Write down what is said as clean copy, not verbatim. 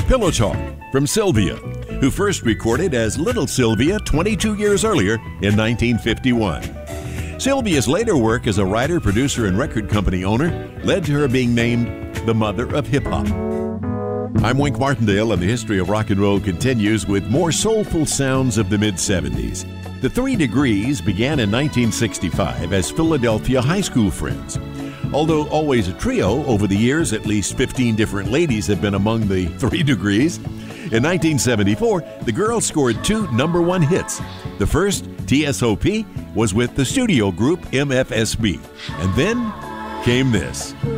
Pillow Talk from Sylvia, who first recorded as Little Sylvia 22 years earlier in 1951. Sylvia's later work as a writer, producer, and record company owner led to her being named the mother of hip-hop. I'm Wink Martindale, and the history of rock and roll continues with more soulful sounds of the mid-'70s. The 3 Degrees began in 1965 as Philadelphia high school friends. Although always a trio, over the years at least 15 different ladies have been among the 3 Degrees. In 1974, the girls scored 2 #1 hits. The first, TSOP, was with the studio group MFSB. And then came this.